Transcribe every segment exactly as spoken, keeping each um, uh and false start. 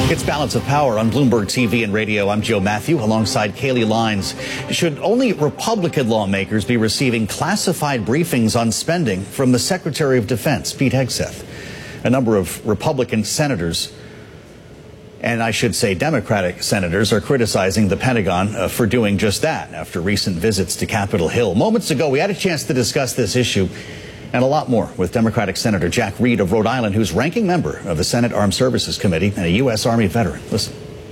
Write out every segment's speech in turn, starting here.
It's Balance of Power on Bloomberg T V and radio. I'm Joe Matthew alongside Kaylee Lines. Should only Republican lawmakers be receiving classified briefings on spending from the Secretary of Defense, Pete Hegseth? A number of Republican senators, and I should say Democratic senators, are criticizing the Pentagon uh, for doing just that after recent visits to Capitol Hill. Moments ago, we had a chance to discuss this issue and a lot more with Democratic Senator Jack Reed of Rhode Island, who's ranking member of the Senate Armed Services Committee and a U S Army veteran. Listen.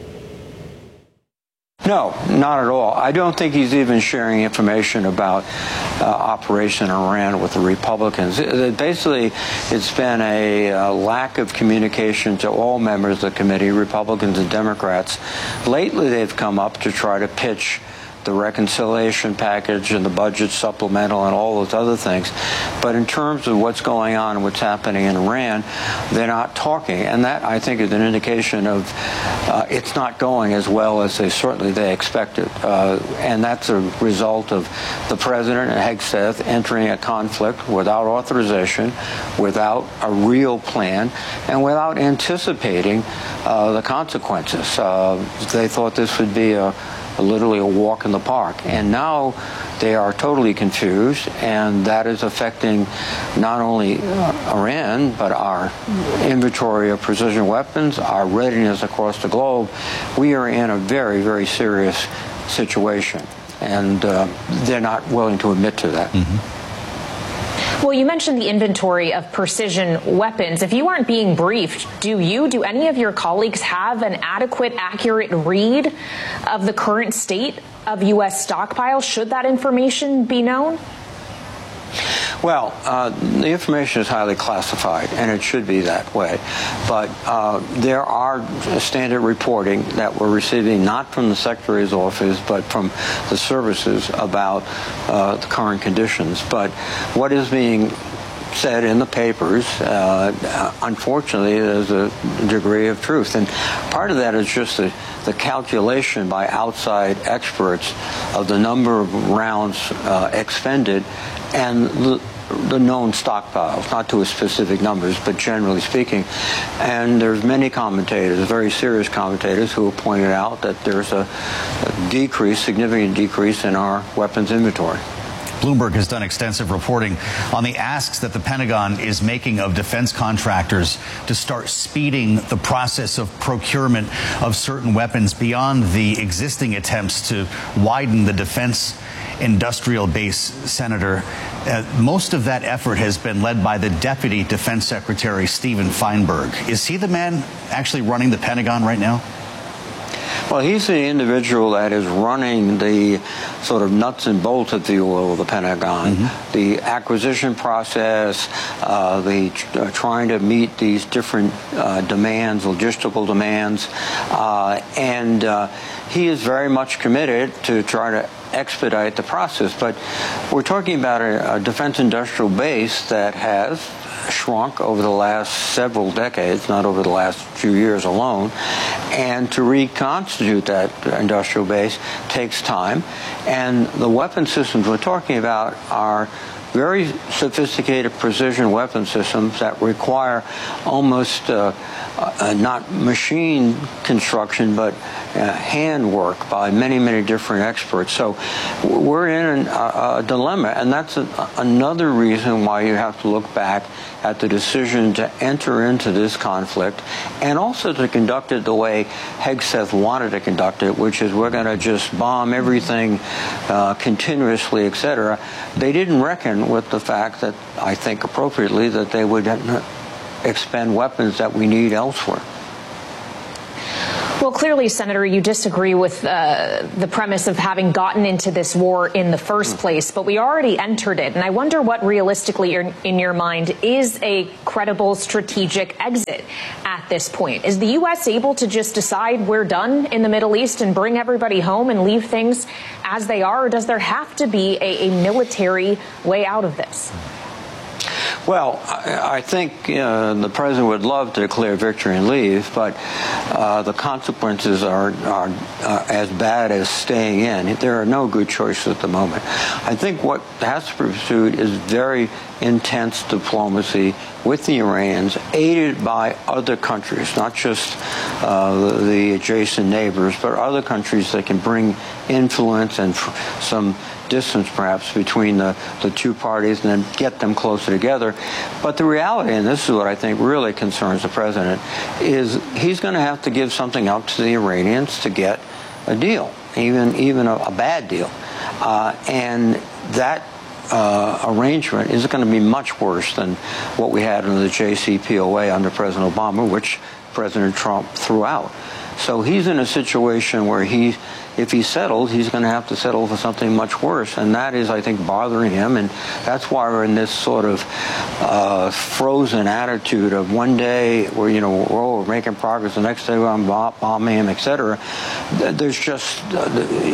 No, not at all. I don't think he's even sharing information about uh, Operation Iran with the Republicans. It, basically, it's been a, a lack of communication to all members of the committee, Republicans and Democrats. Lately, they've come up to try to pitch the reconciliation package and the budget supplemental and all those other things. But in terms of what's going on and what's happening in Iran, they're not talking. And that, I think, is an indication of uh, it's not going as well as they certainly they expected. Uh, and that's a result of the president and Hegseth entering a conflict without authorization, without a real plan, and without anticipating uh, the consequences. Uh, they thought this would be a literally a walk in the park. And now they are totally confused, and that is affecting not only uh, Iran, but our inventory of precision weapons, our readiness across the globe. We are in a very, very serious situation, and uh, they're not willing to admit to that. Mm-hmm. Well, you mentioned the inventory of precision weapons. If you aren't being briefed, do you, do any of your colleagues have an adequate, accurate read of the current state of U S stockpile? Should that information be known? Well, uh, the information is highly classified, and it should be that way. But uh, there are standard reporting that we're receiving not from the Secretary's office, but from the services about uh, the current conditions. But what is being said in the papers, uh, unfortunately, there's a degree of truth. And part of that is just the, the calculation by outside experts of the number of rounds uh, expended and the, the known stockpiles, not to a specific numbers, but generally speaking. And there's many commentators, very serious commentators, who have pointed out that there's a, a decrease, significant decrease in our weapons inventory. Bloomberg has done extensive reporting on the asks that the Pentagon is making of defense contractors to start speeding the process of procurement of certain weapons beyond the existing attempts to widen the defense industrial base, Senator. Uh, most of that effort has been led by the Deputy Defense Secretary, Stephen Feinberg. Is he the man actually running the Pentagon right now? Well, he's the individual that is running the sort of nuts and bolts, if you will, of the Pentagon. Mm-hmm. The acquisition process, uh, the uh, trying to meet these different uh, demands, logistical demands, uh, and uh, he is very much committed to try to expedite the process. But we're talking about a, a defense industrial base that has shrunk over the last several decades, not over the last few years alone. And to reconstitute that industrial base takes time. And the weapon systems we're talking about are very sophisticated precision weapon systems that require almost uh, uh, not machine construction, but uh, handwork by many, many different experts. So we're in an, uh, a dilemma, and that's a, another reason why you have to look back at the decision to enter into this conflict and also to conduct it the way Hegseth wanted to conduct it, which is we're going to just bomb everything uh, continuously, et cetera. They didn't reckon with the fact that, I think appropriately, that they would expend weapons that we need elsewhere. Well, clearly, Senator, you disagree with uh, the premise of having gotten into this war in the first place, but we already entered it. And I wonder what realistically, in your mind, is a credible strategic exit at this point. Is the U S able to just decide we're done in the Middle East and bring everybody home and leave things as they are? Or does there have to be a, a military way out of this? Well, I think uh, the president would love to declare victory and leave, but uh, the consequences are, are uh, as bad as staying in. There are no good choices at the moment. I think what has to be pursued is very intense diplomacy, with the Iranians, aided by other countries, not just uh, the adjacent neighbors, but other countries that can bring influence and some distance perhaps between the, the two parties and then get them closer together. But the reality, and this is what I think really concerns the president, is he's going to have to give something up to the Iranians to get a deal, even, even a, a bad deal. Uh, and that uh, arrangement is going to be much worse than what we had under the J C P O A under President Obama, which President Trump threw out. So he's in a situation where he, if he settles, he's going to have to settle for something much worse, and that is, I think, bothering him, and that's why we're in this sort of uh, frozen attitude of one day we're, you know, oh, we're making progress, the next day we're bombing him, et cetera. There's just, uh,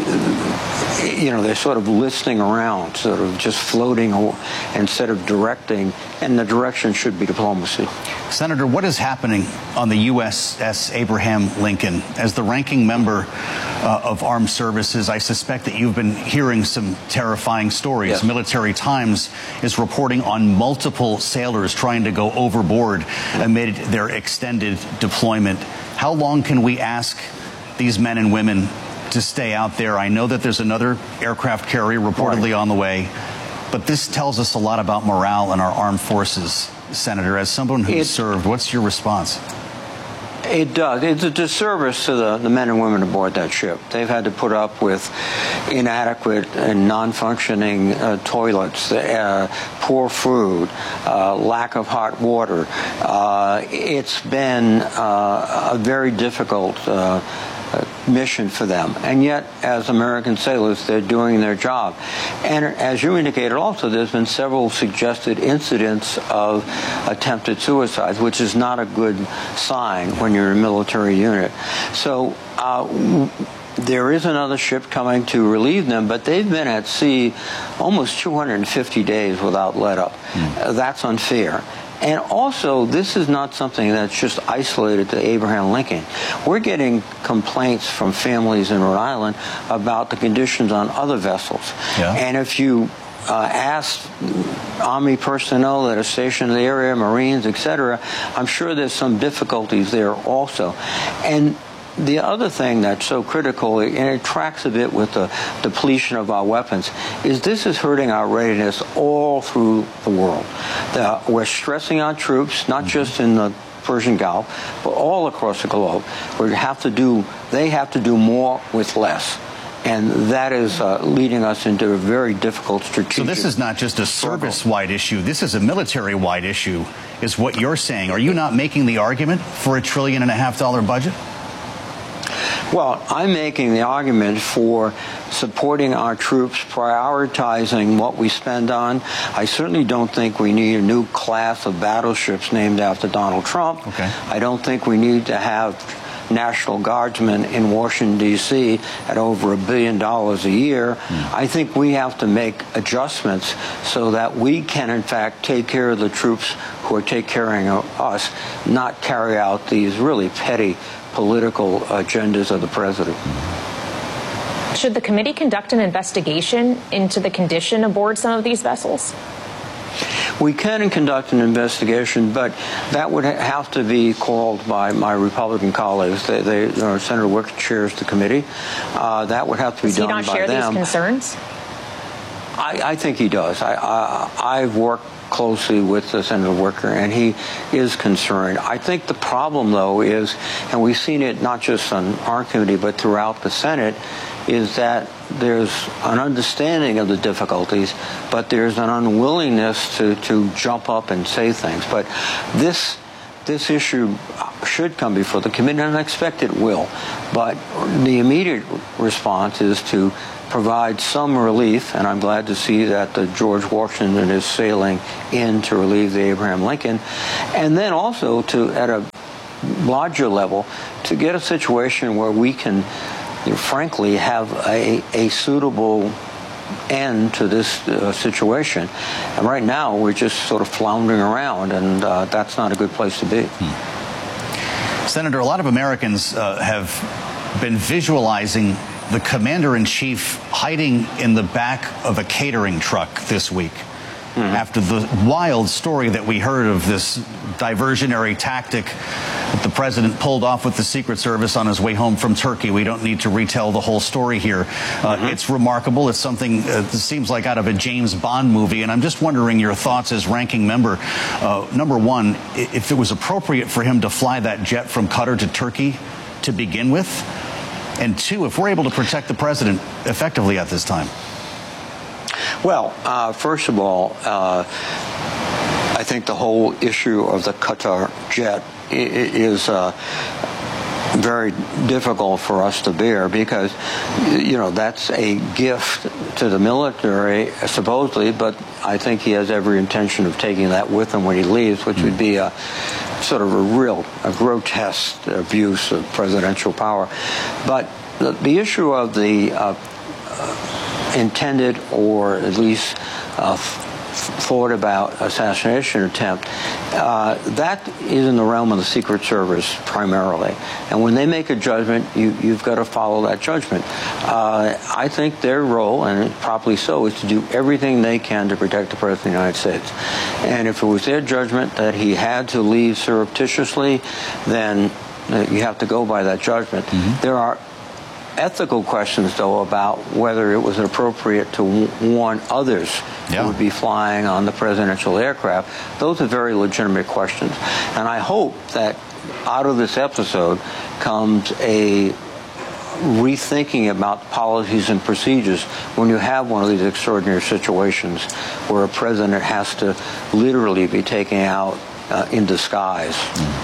you know, they're sort of listening around, sort of just floating instead of directing, and the direction should be diplomacy. Senator, what is happening on the U S S Abraham Lincoln? As the ranking member uh, of Armed Services, I suspect that you've been hearing some terrifying stories. Yes. Military Times is reporting on multiple sailors trying to go overboard amid their extended deployment. How long can we ask these men and women to stay out there? I know that there's another aircraft carrier reportedly on the way, but this tells us a lot about morale in our armed forces. Senator, as someone who's it, served, what's your response? It does. It's a disservice to the, the men and women aboard that ship. They've had to put up with inadequate and non-functioning uh, toilets, uh, poor food, uh, lack of hot water. Uh, it's been uh, a very difficult uh, Uh, mission for them, and yet as American sailors they're doing their job. And as you indicated also, there's been several suggested incidents of attempted suicides, which is not a good sign when you're a military unit. So uh, there is another ship coming to relieve them, but they've been at sea almost two hundred fifty days without let up. Mm. Uh, that's unfair. And also, this is not something that's just isolated to Abraham Lincoln. We're getting complaints from families in Rhode Island about the conditions on other vessels. Yeah. And if you uh, ask Army personnel that are stationed in the area, Marines, et cetera, I'm sure there's some difficulties there also. And the other thing that's so critical, and it tracks a bit with the depletion of our weapons, is this is hurting our readiness all through the world. The, we're stressing our troops, not just in the Persian Gulf, but all across the globe. We have to do, they have to do more with less. And that is uh, leading us into a very difficult strategic. So this is not just a service-wide issue. This is a military-wide issue, is what you're saying. Are you not making the argument for a trillion and a half dollar budget? Well, I'm making the argument for supporting our troops, prioritizing what we spend on. I certainly don't think we need a new class of battleships named after Donald Trump. Okay. I don't think we need to have National Guardsmen in Washington, D C at over a billion dollars a year. Mm. I think we have to make adjustments so that we can, in fact, take care of the troops who are taking care of us, not carry out these really petty political agendas of the president. Should the committee conduct an investigation into the condition aboard some of these vessels? We can conduct an investigation, but that would have to be called by my Republican colleagues. They, they, you know, Senator Wicker chairs the committee. Uh, that would have to be does done by them. Does he not share these concerns? I, I think he does. I, I, I've worked closely with uh, Senator Wicker, and he is concerned. I think the problem, though, is, and we've seen it not just on our committee, but throughout the Senate, is that there's an understanding of the difficulties, but there's an unwillingness to, to jump up and say things. But this this issue should come before the committee, and I expect it will. But the immediate response is to provide some relief, and I'm glad to see that the George Washington is sailing in to relieve the Abraham Lincoln, and then also to, at a larger level, to get a situation where we can, you know, frankly, have a, a suitable end to this uh, situation. And right now, we're just sort of floundering around, and uh, that's not a good place to be. Hmm. Senator, a lot of Americans uh, have been visualizing the commander-in-chief hiding in the back of a catering truck this week. mm-hmm. after the wild story that we heard of this diversionary tactic that the president pulled off with the Secret Service on his way home from Turkey. We don't need to retell the whole story here. Uh, mm-hmm. It's remarkable. It's something uh, that seems like out of a James Bond movie. And I'm just wondering your thoughts as ranking member. Uh, number one, if it was appropriate for him to fly that jet from Qatar to Turkey to begin with. And two, if we're able to protect the president effectively at this time. Well, uh, first of all, uh, I think the whole issue of the Qatar jet is uh, very difficult for us to bear because, you know, that's a gift to the military, supposedly, but I think he has every intention of taking that with him when he leaves, which would be a sort of a real, a grotesque abuse of presidential power. But the, the issue of the uh, uh, intended or at least uh, thought about assassination attempt, uh, that is in the realm of the Secret Service primarily. And when they make a judgment, you, you've got to follow that judgment. Uh, I think their role, and probably so, is to do everything they can to protect the President of the United States. And if it was their judgment that he had to leave surreptitiously, then uh, you have to go by that judgment. Mm-hmm. There are ethical questions, though, about whether it was appropriate to warn others yeah. who would be flying on the presidential aircraft. Those are very legitimate questions. And I hope that out of this episode comes a rethinking about policies and procedures when you have one of these extraordinary situations where a president has to literally be taken out uh, in disguise. Mm.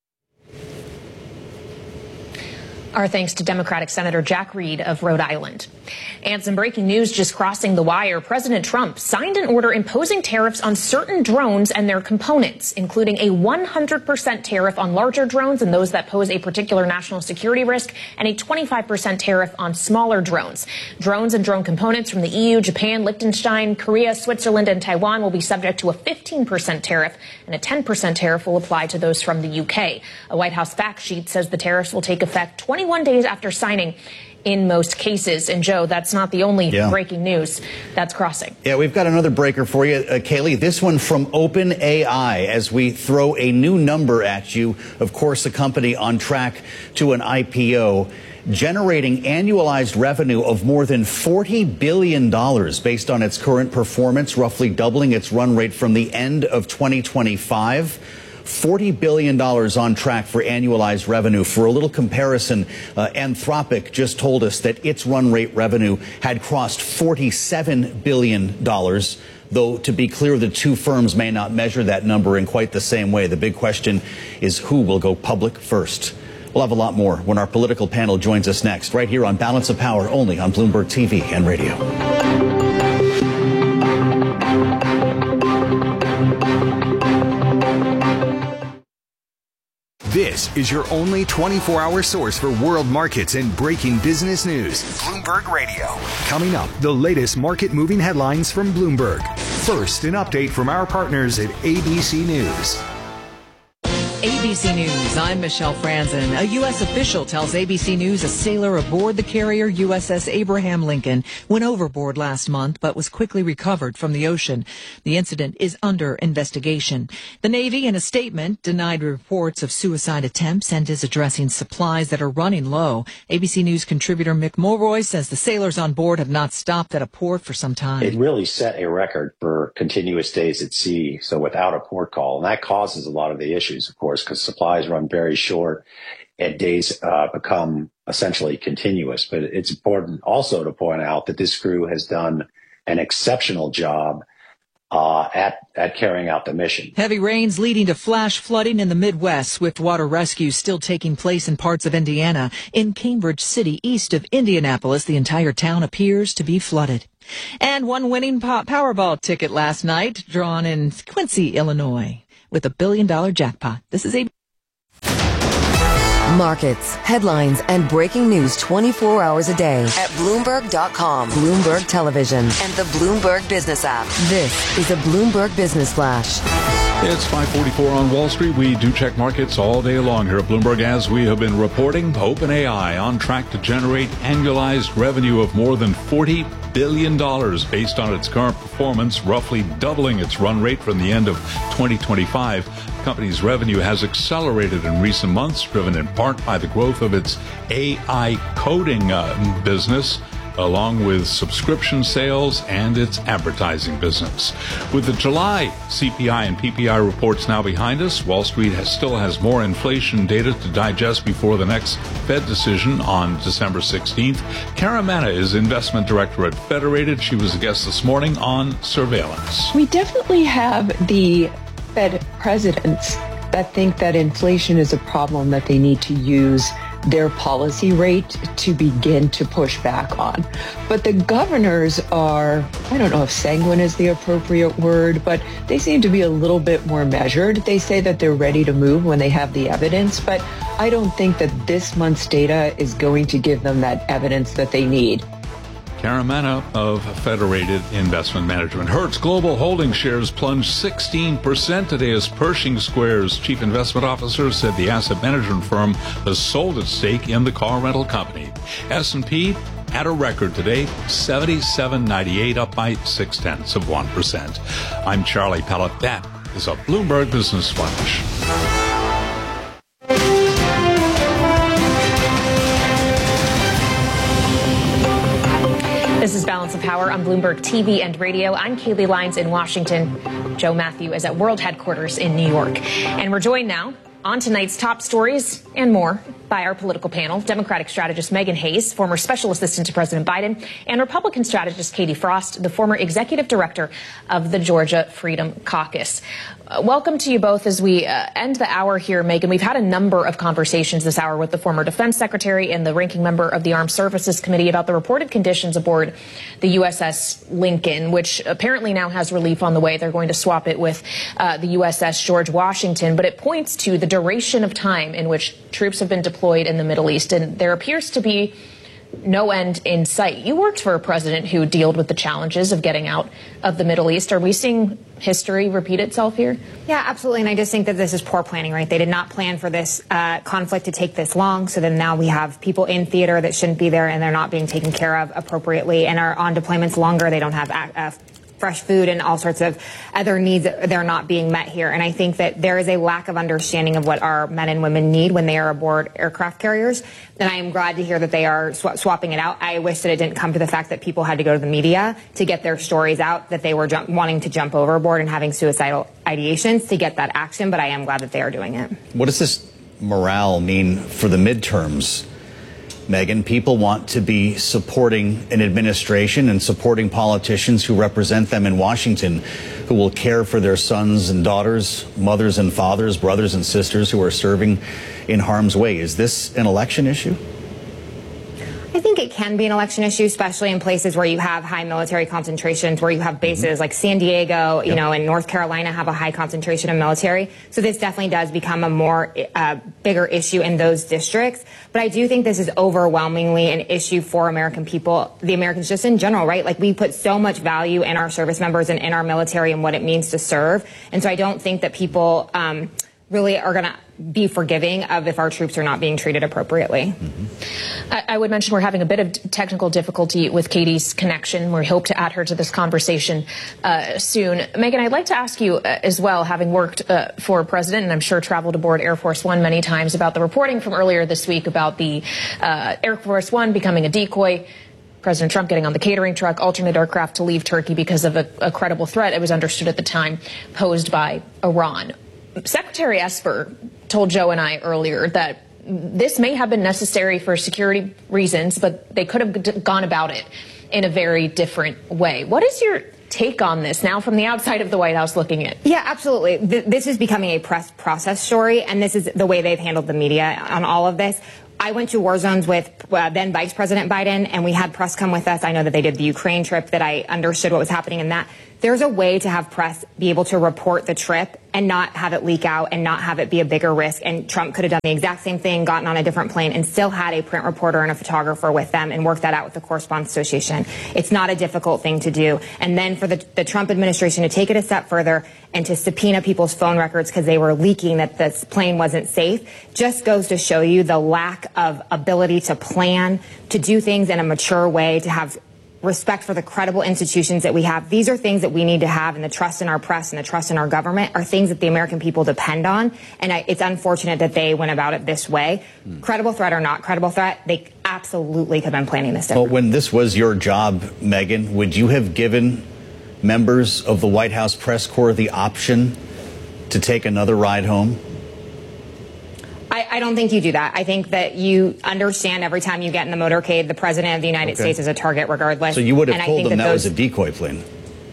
Our thanks to Democratic Senator Jack Reed of Rhode Island. And some breaking news just crossing the wire. President Trump signed an order imposing tariffs on certain drones and their components, including a one hundred percent tariff on larger drones and those that pose a particular national security risk, and a twenty-five percent tariff on smaller drones. Drones and drone components from the E U, Japan, Liechtenstein, Korea, Switzerland, and Taiwan will be subject to a fifteen percent tariff, and a ten percent tariff will apply to those from the U K. A White House fact sheet says the tariffs will take effect twenty-one days after signing in most cases. And Joe, that's not the only yeah. breaking news that's crossing. Yeah, we've got another breaker for you, uh, Kaylee. This one from OpenAI as we throw a new number at you. Of course, a company on track to an I P O, generating annualized revenue of more than forty billion dollars based on its current performance, roughly doubling its run rate from the end of twenty twenty-five. forty billion dollars on track for annualized revenue. For a little comparison, uh, Anthropic just told us that its run rate revenue had crossed forty-seven billion dollars. Though, to be clear, the two firms may not measure that number in quite the same way. The big question is who will go public first. We'll have a lot more when our political panel joins us next, right here on Balance of Power, only on Bloomberg T V and radio. This is your only twenty-four hour source for world markets and breaking business news. Bloomberg Radio. Coming up, the latest market moving headlines from Bloomberg. First, an update from our partners at A B C News. A B C News, I'm Michelle Franzen. A U S official tells A B C News a sailor aboard the carrier U S S Abraham Lincoln went overboard last month but was quickly recovered from the ocean. The incident is under investigation. The Navy, in a statement, denied reports of suicide attempts and is addressing supplies that are running low. A B C News contributor Mick Mulroy says the sailors on board have not stopped at a port for some time. It really set a record for continuous days at sea, so without a port call. And that causes a lot of the issues, of course, because supplies run very short and days uh, become essentially continuous. But it's important also to point out that this crew has done an exceptional job uh, at, at carrying out the mission. Heavy rains leading to flash flooding in the Midwest. Swift water rescue still taking place in parts of Indiana. In Cambridge City, east of Indianapolis, the entire town appears to be flooded. And one winning Powerball ticket last night, drawn in Quincy, Illinois, with a billion dollar jackpot. This is a markets, headlines, and breaking news twenty-four hours a day at Bloomberg dot com, Bloomberg Television, and the Bloomberg Business app. This is a Bloomberg Business Flash. It's five forty-four on Wall Street. We do check markets all day long here at Bloomberg. As we have been reporting, OpenAI on track to generate annualized revenue of more than forty billion dollars based on its current performance, roughly doubling its run rate from the end of twenty twenty-five. The company's revenue has accelerated in recent months, driven in part by the growth of its A I coding uh, business, along with subscription sales and its advertising business. With the July C P I and P P I reports now behind us, Wall Street has, still has more inflation data to digest before the next Fed decision on December sixteenth. Kara Mena is investment director at Federated. She was a guest this morning on surveillance. We definitely have the Fed presidents that think that inflation is a problem that they need to use their policy rate to begin to push back on. But the governors are, I don't know if sanguine is the appropriate word, but they seem to be a little bit more measured. They say that they're ready to move when they have the evidence, but I don't think that this month's data is going to give them that evidence that they need. Kara Mena of Federated Investment Management. Hertz Global Holdings shares plunged sixteen percent today as Pershing Square's chief investment officer said the asset management firm has sold its stake in the car rental company. S and P at a record today, seventy-seven ninety-eight, up by six tenths of one percent. I'm Charlie Pellet. That is a Bloomberg Business Flash. This is Balance of Power on Bloomberg T V and radio. I'm Kaylee Lyons in Washington. Joe Matthew is at World Headquarters in New York. And we're joined now on tonight's top stories and more by our political panel, Democratic strategist Megan Hayes, former special assistant to President Biden, and Republican strategist Katie Frost, the former executive director of the Georgia Freedom Caucus. Uh, welcome to you both as we uh, end the hour here, Megan. We've had a number of conversations this hour with the former defense secretary and the ranking member of the Armed Services Committee about the reported conditions aboard the U S S Lincoln, which apparently now has relief on the way. They're going to swap it with uh, the U S S George Washington, but it points to the duration of time in which troops have been deployed in the Middle East, and there appears to be no end in sight. You worked for a president who dealt with the challenges of getting out of the Middle East. Are we seeing history repeat itself here? Yeah, absolutely. And I just think that this is poor planning, right? They did not plan for this uh, conflict to take this long. So then now we have people in theater that shouldn't be there, and they're not being taken care of appropriately and are on deployments longer. They don't have uh, fresh food and all sorts of other needs that they're not being met here. And I think that there is a lack of understanding of what our men and women need when they are aboard aircraft carriers. And I am glad to hear that they are sw- swapping it out. I wish that it didn't come to the fact that people had to go to the media to get their stories out, that they were jump- wanting to jump overboard and having suicidal ideations to get that action. But I am glad that they are doing it. What does this morale mean for the midterms? Megan, people want to be supporting an administration and supporting politicians who represent them in Washington, who will care for their sons and daughters, mothers and fathers, brothers and sisters who are serving in harm's way. Is this an election issue? I think it can be an election issue, especially in places where you have high military concentrations, where you have bases mm-hmm. like San Diego, you yep. know, and North Carolina have a high concentration of military. So this definitely does become a more uh, bigger issue in those districts. But I do think this is overwhelmingly an issue for American people, the Americans just in general, right? Like, we put so much value in our service members and in our military and what it means to serve. And so I don't think that people um, really are going to be forgiving of if our troops are not being treated appropriately. Mm-hmm. I, I would mention we're having a bit of technical difficulty with Katie's connection. We hope to add her to this conversation uh, soon. Megan, I'd like to ask you uh, as well, having worked uh, for a president and I'm sure traveled aboard Air Force One many times, about the reporting from earlier this week about the uh, Air Force One becoming a decoy, President Trump getting on the catering truck, alternate aircraft to leave Turkey because of a, a credible threat, it was understood at the time, posed by Iran. Secretary Esper told Joe and I earlier that this may have been necessary for security reasons, but they could have gone about it in a very different way. What is your take on this now from the outside of the White House looking in? Yeah, absolutely. This is becoming a press process story, and this is the way they've handled the media on all of this. I went to war zones with uh, then Vice President Biden, and we had press come with us. I know that they did the Ukraine trip, that I understood what was happening in that. there's a way to have press be able to report the trip and not have it leak out and not have it be a bigger risk. And Trump could have done the exact same thing, gotten on a different plane, and still had a print reporter and a photographer with them and worked that out with the Correspondents Association. It's not a difficult thing to do. And then for the, the Trump administration to take it a step further and to subpoena people's phone records because they were leaking that this plane wasn't safe just goes to show you the lack of ability to plan, to do things in a mature way, to have respect for the credible institutions that we have. These are things that we need to have, and the trust in our press and the trust in our government are things that the American people depend on. And I, it's unfortunate that they went about it this way. Mm. Credible threat or not credible threat, they absolutely could have been planning this differently. Well, when this was your job, Megyn, would you have given members of the White House press corps the option to take another ride home? I, I don't think you do that. I think that you understand every time you get in the motorcade, the president of the United okay. States is a target regardless. So you would have and told them that, that those, was a decoy plane?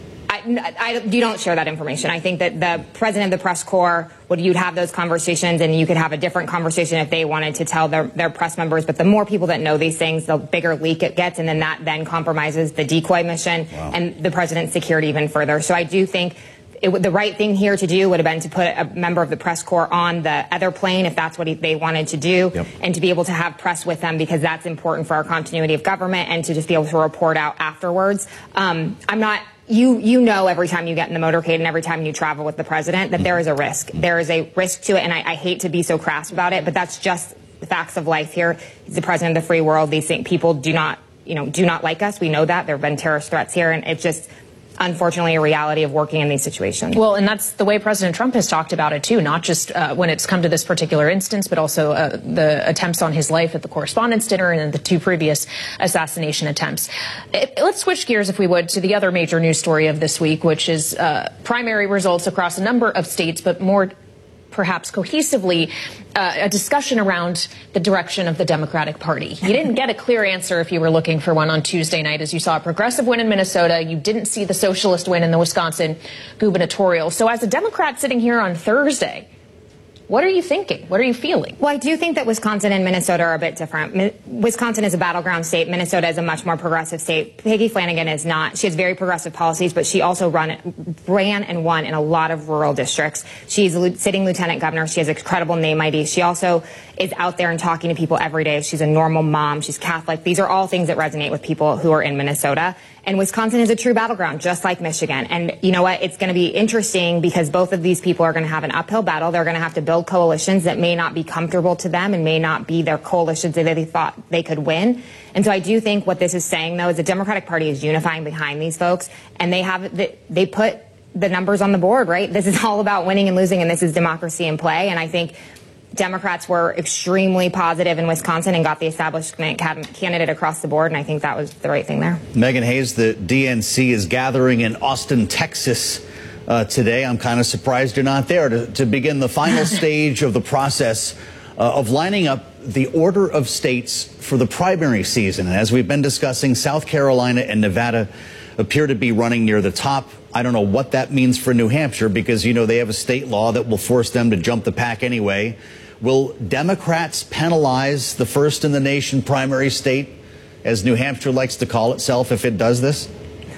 I, I, you don't share that information. I think that the president of the press corps, would you'd have those conversations, and you could have a different conversation if they wanted to tell their, their press members. But the more people that know these things, the bigger leak it gets, and then that then compromises the decoy mission wow. and the president's security even further. So I do think It, the right thing here to do would have been to put a member of the press corps on the other plane if that's what he, they wanted to do, yep. and to be able to have press with them because that's important for our continuity of government and to just be able to report out afterwards. Um, I'm not, you, you know, every time you get in the motorcade and every time you travel with the president that mm-hmm. there is a risk. There is a risk to it, and I, I hate to be so crass about it, but that's just the facts of life here. He's the president of the free world. These things, people do not, you know, do not like us. We know that. There have been terrorist threats here, and it's just unfortunately a reality of working in these situations. Well, and that's the way President Trump has talked about it, too, not just uh, when it's come to this particular instance, but also uh, the attempts on his life at the Correspondents' Dinner and the two previous assassination attempts. It, let's switch gears, if we would, to the other major news story of this week, which is uh, primary results across a number of states, but more perhaps cohesively, uh, a discussion around the direction of the Democratic Party. You didn't get a clear answer if you were looking for one on Tuesday night, as you saw a progressive win in Minnesota. You didn't see the socialist win in the Wisconsin gubernatorial. So as a Democrat sitting here on Thursday, what are you thinking? What are you feeling? Well, I do think that Wisconsin and Minnesota are a bit different. Mi- Wisconsin is a battleground state. Minnesota is a much more progressive state. Peggy Flanagan is not. She has very progressive policies, but she also run, ran and won in a lot of rural districts. She's a sitting lieutenant governor. She has a credible name I D. She also is out there and talking to people every day. She's a normal mom. She's Catholic. These are all things that resonate with people who are in Minnesota. And Wisconsin is a true battleground, just like Michigan. And you know what? It's going to be interesting because both of these people are going to have an uphill battle. They're going to have to build coalitions that may not be comfortable to them and may not be their coalitions that they thought they could win. And so I do think what this is saying, though, is the Democratic Party is unifying behind these folks. And they have they put the numbers on the board, right? This is all about winning and losing, and this is democracy in play. And I think Democrats were extremely positive in Wisconsin and got the establishment candidate across the board, and I think that was the right thing there. Megyn Hayes, the D N C is gathering in Austin, Texas uh, today. I'm kind of surprised you're not there to, to begin the final stage of the process uh, of lining up the order of states for the primary season. And as we've been discussing, South Carolina and Nevada appear to be running near the top. I don't know what that means for New Hampshire because, you know, they have a state law that will force them to jump the pack anyway. Will Democrats penalize the first in the nation primary state, as New Hampshire likes to call itself, if it does this?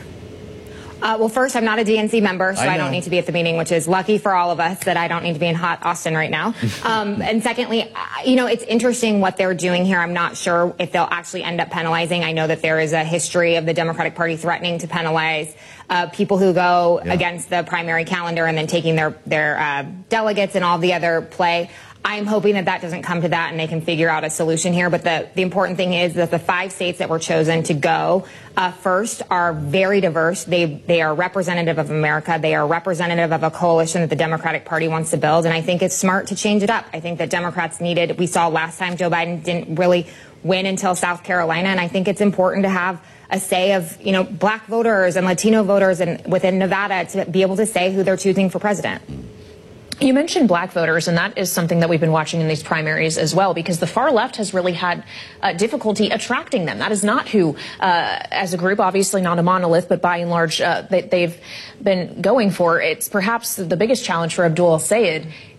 Uh, well, first, I'm not a D N C member, so I, I don't need to be at the meeting, which is lucky for all of us that I don't need to be in hot Austin right now. Um, and secondly, you know, it's interesting what they're doing here. I'm not sure if they'll actually end up penalizing. I know that there is a history of the Democratic Party threatening to penalize uh, people who go yeah. against the primary calendar and then taking their, their uh, delegates and all the other play. I'm hoping that that doesn't come to that and they can figure out a solution here. But the, the important thing is that the five states that were chosen to go uh, first are very diverse. They they are representative of America. They are representative of a coalition that the Democratic Party wants to build. And I think it's smart to change it up. I think that Democrats needed, we saw last time Joe Biden didn't really win until South Carolina. And I think it's important to have a say of, you know, black voters and Latino voters and within Nevada to be able to say who they're choosing for president. You mentioned black voters, and that is something that we've been watching in these primaries as well, because the far left has really had uh, difficulty attracting them. That is not who, uh, as a group, obviously not a monolith, but by and large, uh, they, they've been going for. It's perhaps the biggest challenge for Abdul El-Sayed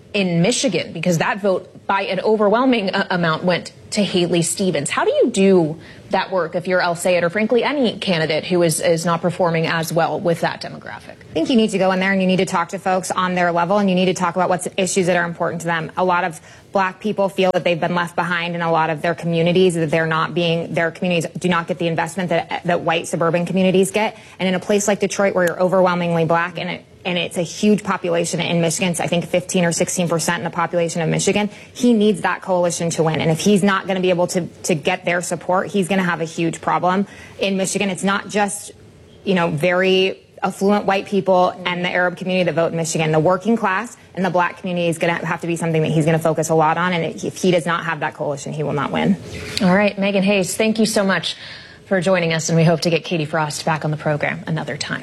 in Michigan, because that vote by an overwhelming uh, amount went to Haley Stevens. How do you do that work if you're El Sayed, or frankly any candidate who is, is not performing as well with that demographic? I think you need to go in there and you need to talk to folks on their level, and you need to talk about what's issues that are important to them. A lot of black people feel that they've been left behind in a lot of their communities, that they're not being, their communities do not get the investment that, that white suburban communities get. And in a place like Detroit, where you're overwhelmingly black, and it and it's a huge population in Michigan, so I think fifteen or sixteen percent in the population of Michigan, he needs that coalition to win. And if he's not going to be able to, to get their support, he's going to have a huge problem in Michigan. It's not just, you know, very affluent white people and the Arab community that vote in Michigan. The working class and the black community is going to have to be something that he's going to focus a lot on. And if he does not have that coalition, he will not win. All right, Megan Hayes, thank you so much for joining us, and we hope to get Katie Frost back on the program another time.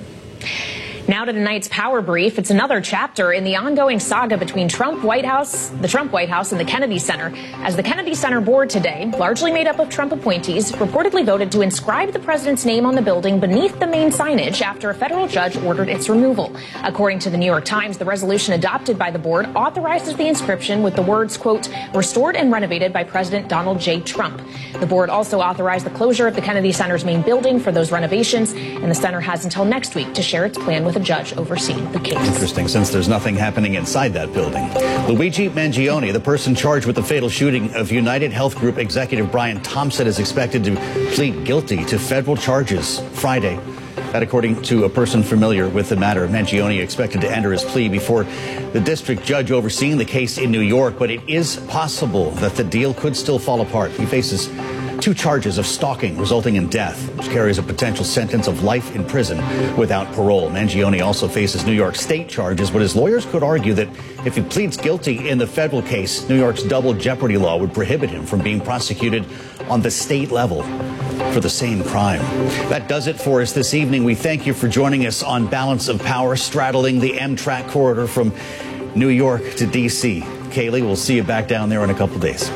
Now to tonight's Power Brief. It's another chapter in the ongoing saga between Trump White House, the Trump White House and the Kennedy Center, as the Kennedy Center board today, largely made up of Trump appointees, reportedly voted to inscribe the president's name on the building beneath the main signage after a federal judge ordered its removal. According to the New York Times, the resolution adopted by the board authorizes the inscription with the words, quote, restored and renovated by President Donald J. Trump. The board also authorized the closure of the Kennedy Center's main building for those renovations, and the center has until next week to share its plan with a judge overseeing the case. Interesting, since there's nothing happening inside that building. Luigi Mangione, the person charged with the fatal shooting of United Health Group executive Brian Thompson, is expected to plead guilty to federal charges Friday. That, according to a person familiar with the matter. Mangione expected to enter his plea before the district judge overseeing the case in New York, but it is possible that the deal could still fall apart. He faces two charges of stalking resulting in death, which carries a potential sentence of life in prison without parole. Mangione also faces New York state charges, but his lawyers could argue that if he pleads guilty in the federal case, New York's double jeopardy law would prohibit him from being prosecuted on the state level for the same crime. That does it for us this evening. We thank you for joining us on Balance of Power, straddling the Amtrak corridor from New York to D C. Kaylee, we'll see you back down there in a couple days.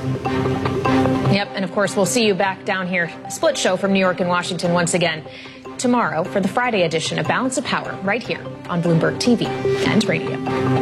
Yep, and of course, we'll see you back down here, a split show from New York and Washington once again tomorrow for the Friday edition of Balance of Power, right here on Bloomberg T V and radio.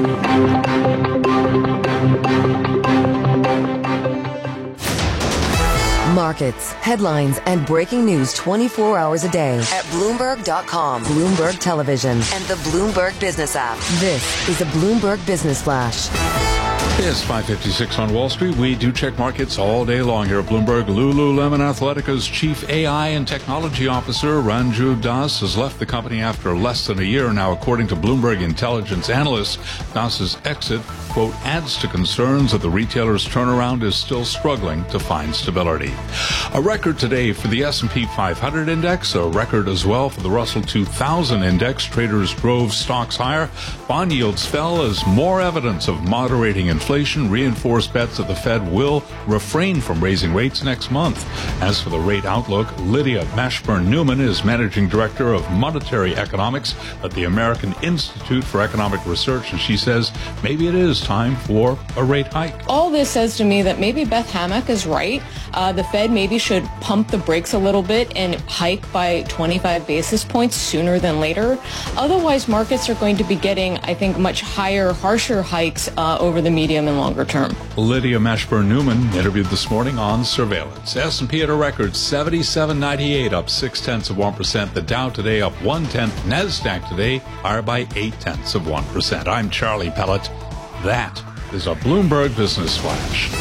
Markets, headlines, and breaking news twenty-four hours a day at Bloomberg dot com, Bloomberg Television, and the Bloomberg Business app. This is a Bloomberg Business Flash. It's five fifty-six on Wall Street. We do check markets all day long here at Bloomberg. Lululemon Athletica's chief A I and technology officer, Ranju Das, has left the company after less than a year. Now, according to Bloomberg intelligence analysts, Das's exit, quote, adds to concerns that the retailer's turnaround is still struggling to find stability. A record today for the S and P five hundred index, a record as well for the Russell two thousand index. Traders drove stocks higher. Bond yields fell as more evidence of moderating inflation reinforced bets that the Fed will refrain from raising rates next month. As for the rate outlook, Lydia Mashburn-Newman is Managing Director of Monetary Economics at the American Institute for Economic Research, and she says maybe it is time for a rate hike. All this says to me that maybe Beth Hammack is right. Uh, the Fed maybe should pump the brakes a little bit and hike by twenty-five basis points sooner than later. Otherwise, markets are going to be getting, I think, much higher, harsher hikes uh, over the medium and longer term. Lydia Mashburn-Newman interviewed this morning on surveillance. S and P at a record seventy-seven ninety-eight, up six tenths of one percent. The Dow today up one tenth. Nasdaq today higher by eight tenths of one percent. I'm Charlie Pellet. That is a Bloomberg Business Flash.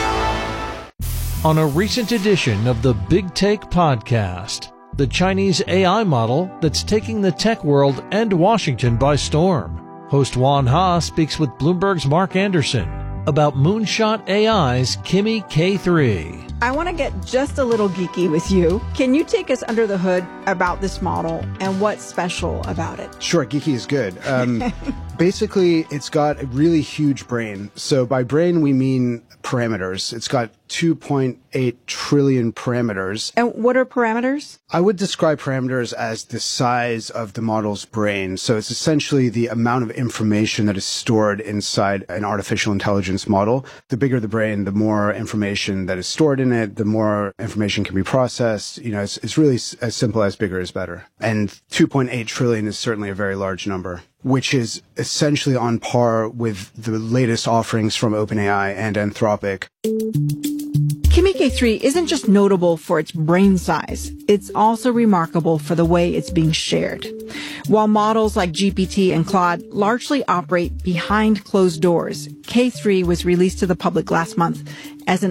On a recent edition of the Big Take podcast, the Chinese A I model that's taking the tech world and Washington by storm. Host Juan Ha speaks with Bloomberg's Mark Anderson about Moonshot A I's Kimi K three. I want to get just a little geeky with you. Can you take us under the hood about this model and what's special about it? Sure, geeky is good. Um, basically, it's got a really huge brain. So by brain, we mean parameters. It's got two point eight trillion parameters. And what are parameters? I would describe parameters as the size of the model's brain. So it's essentially the amount of information that is stored inside an artificial intelligence model. The bigger the brain, the more information that is stored in run it, the more information can be processed. You know, it's, it's really as simple as bigger is better. And two point eight trillion is certainly a very large number, which is essentially on par with the latest offerings from OpenAI and Anthropic. Kimi K three isn't just notable for its brain size, it's also remarkable for the way it's being shared. While models like G P T and Claude largely operate behind closed doors, K three was released to the public last month as an